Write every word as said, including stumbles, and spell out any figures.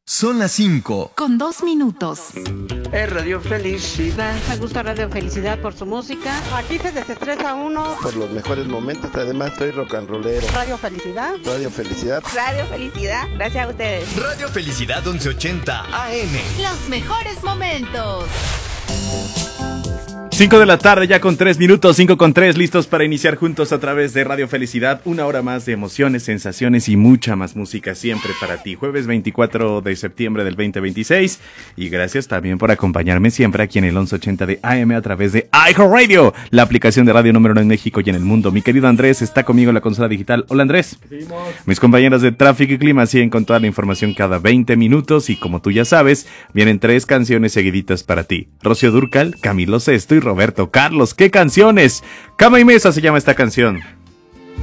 Son las cinco. Con dos minutos. Es Radio Felicidad. Me gusta Radio Felicidad por su música. Aquí se desestresa uno. Por los mejores momentos, además soy rock and rollero. Radio Felicidad. Radio Felicidad. Radio Felicidad, gracias a ustedes. Radio Felicidad once ochenta A M. Los mejores momentos. cinco de la tarde ya con tres minutos, cinco con tres, listos para iniciar juntos a través de Radio Felicidad. Una hora más de emociones, sensaciones y mucha más música siempre para ti. Jueves veinticuatro de septiembre del veinte veintiséis. Y gracias también por acompañarme siempre aquí en el once ochenta de A M a través de iHeartRadio, la aplicación de radio número uno en México y en el mundo. Mi querido Andrés está conmigo en la consola digital. Hola Andrés. Seguimos. Mis compañeros de tráfico y clima siguen con toda la información cada veinte minutos y como tú ya sabes, vienen tres canciones seguiditas para ti. Rocío Dúrcal, Camilo Sesto y Roberto Carlos. ¿Qué canciones? Cama y Mesa se llama esta canción.